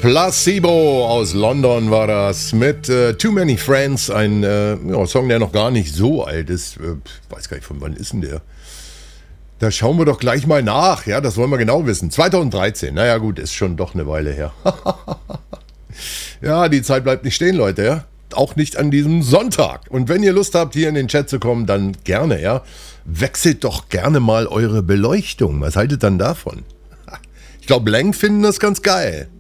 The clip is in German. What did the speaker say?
Placebo aus London war das mit Too Many Friends, ein Song, der noch gar nicht so alt ist. Weiß gar nicht, von wann ist denn der? Da schauen wir doch gleich mal nach, ja, das wollen wir genau wissen. 2013, naja gut, ist schon doch eine Weile her. Ja, die Zeit bleibt nicht stehen, Leute, ja. Auch nicht an diesem Sonntag. Und wenn ihr Lust habt, hier in den Chat zu kommen, dann gerne, ja. Wechselt doch gerne mal eure Beleuchtung. Was haltet dann davon? Ich glaube, Lang finden das ganz geil.